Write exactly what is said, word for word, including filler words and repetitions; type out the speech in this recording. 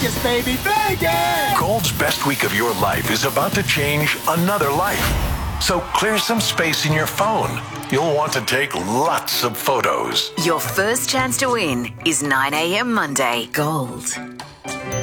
Vegas, baby, Vegas! Gold's best week of your life is about to change another life. So clear some space in your phone. You'll want to take lots of photos. Your first chance to win is nine a.m. Monday. Gold.